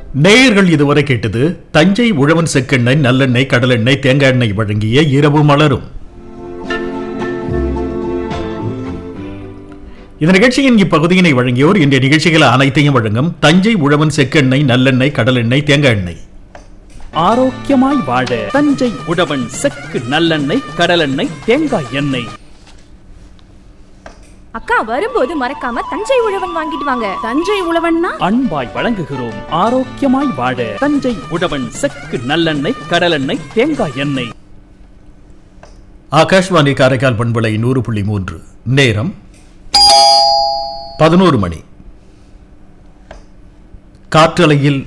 நேயர்கள் இதுவரை கேட்டது தஞ்சை உழவன் செக்கெண்ணெய் நல்லெண்ணெய் கடலெண்ணெய் தேங்காய் எண்ணெய் வழங்கிய இரவு மலரும். இந்த நிகழ்ச்சியின் இப்பகுதியினை வழங்கியோர் இன்றைய நிகழ்ச்சிகள் அனைத்தையும் வழங்கும் தஞ்சை உழவன் செக்கெண்ணெய் நல்லெண்ணெய் கடலெண்ணெய் தேங்காய் எண்ணெய். ஆரோக்கியமாய் வாழ தஞ்சை உழவன் செக்கு நல்லெண்ணெய் கடலெண்ணெய் தேங்காய் எண்ணெய். அக்கா வரும்போது மறக்காம தஞ்சை உழவன் வாங்கிட்டு வாங்க. தஞ்சை உழவன்னா அன்பாய் வழங்குகிறோம். ஆரோக்கியமாய் வாழ தஞ்சை உழவன் செக்கு நல்லெண்ணெய் கடலெண்ணெய் தேங்காய் எண்ணெய். ஆகாஷ்வாணி காரைக்கால் பண்பலை 100.3. நேரம் 11 மணி. காற்றலையில்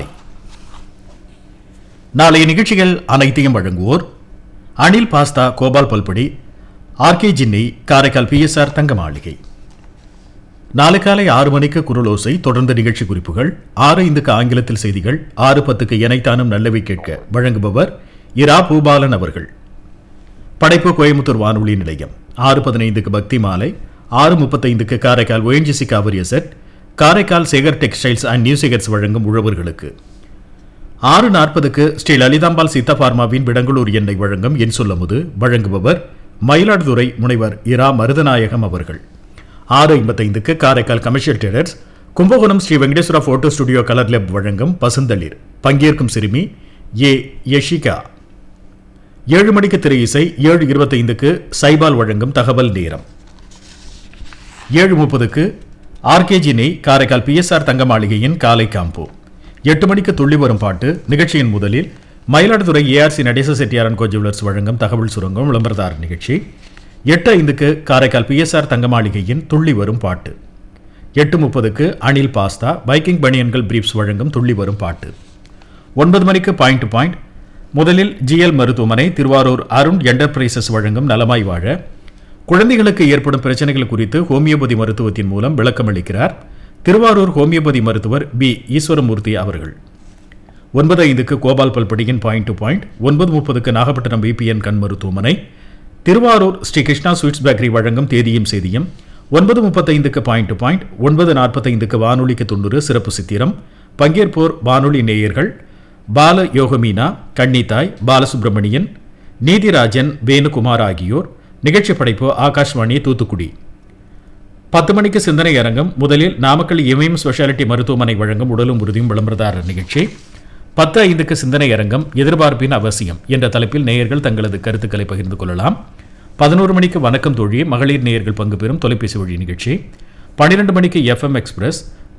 நாளைய நிகழ்ச்சிகள் அனைத்தையும் வழங்குவோர் Anil pasta Gopal பல்படி, RK ஜின்னி Karaikal PSR தங்க மாளிகை. நாளை காலை 6 மணிக்கு குரலோசை, தொடர்ந்த நிகழ்ச்சி குறிப்புகள். 6:05 ஆங்கிலத்தில் செய்திகள். 6:10 எனைத்தானும் நல்லவை கேட்க வழங்குபவர் இரா பூபாலன் அவர்கள். படைப்பு கோயம்புத்தூர் வானொலி நிலையம். 6:15 பக்தி மாலை. 6:35 Karaikal ONGC Kaveri set, Karaikal Sekar textiles and new Sekar's வழங்கும் உழவர்களுக்கு. 6:40 ஸ்ரீ லலிதாம்பாள் சித்தா பார்மாவின் விடங்களூர் எண்ணெய் வழங்கும் என் சொல்லமுது, வழங்குபவர் மயிலாடுதுறை முனைவர் இரா மருதநாயகம் அவர்கள். 6:55 Karaikal commercial traders Kumbakonam Sri Venkateswara photo studio colour lab வழங்கும் பசுந்தளிர், பங்கேற்கும் சிறுமி ஏ யஷிகா. 7 மணிக்கு திரை இசை. 7:25 சைபால் வழங்கும் தகவல் நேரம். 7:30 ஆர்கேஜி நெய் காரைக்கால் PSR தங்க மாளிகையின் காலை காம்போ. 8 மணிக்கு துள்ளி வரும் பாட்டு. நிகழ்ச்சியின் முதலில் Mayiladuthurai ARC Natesa Chettiar and go jewellers வழங்கும் தகவல் சுரங்கம் விளம்பரதார நிகழ்ச்சி. 8:05 காரைக்கால் PSR தங்க மாளிகையின் துள்ளி வரும் பாட்டு. 8:30 அனில் பாஸ்தா பைக்கிங் பனியன்கள் பிரீப்ஸ் வழங்கும் துள்ளி வரும் பாட்டு. 9 மணிக்கு பாயிண்ட் டு பாயிண்ட். முதலில் GL மருத்துவமனை திருவாரூர் அருண் என்டர்பிரைசஸ் வழங்கும் நலமாய் வாழ, குழந்தைகளுக்கு ஏற்படும் பிரச்சனைகள் குறித்து ஹோமியோபதி மருத்துவத்தின் மூலம் விளக்கம் அளிக்கிறார் திருவாரூர் ஹோமியோபதி மருத்துவர் B ஈஸ்வரமூர்த்தி அவர்கள். 9:05 Gopal பல்படியின் point to point. 9:30 Nagapattinam VPN கண் மருத்துவமனை திருவாரூர் ஸ்ரீ கிருஷ்ணா ஸ்வீட்ஸ் பேக்கரி வழங்கும் தேதியும் செய்தியும். 9:35 பாயிண்ட் டு பாயிண்ட். 9:45 வானொலிக்கு 90 சிறப்பு சித்திரம். பங்கேற்போர் வானொலி நேயர்கள் பால யோகமீனா, கன்னித்தாய், பாலசுப்ரமணியன், நீதிராஜன், வேணுகுமார் ஆகியோர். நிகழ்ச்சி படைப்பு ஆகாஷ்வாணி தூத்துக்குடி. 10 மணிக்கு சிந்தனை அரங்கம். முதலில் நாமக்கல் எம்எம் ஸ்பெஷாலிட்டி மருத்துவமனை வழங்கும் உடலும் உறுதியும் விளம்பரதாரர் நிகழ்ச்சி. 10:05 சிந்தனை அரங்கம் எதிர்பார்ப்பின் அவசியம் என்ற தலைப்பில் நேயர்கள் தங்களது கருத்துக்களை பகிர்ந்து கொள்ளலாம். 11 மணிக்கு வணக்கம் தோழி மகளிர் நேயர்கள் பங்கு பெறும் தொலைபேசி வழி நிகழ்ச்சி. 12 மணிக்கு FM எக்ஸ்பிரஸ்.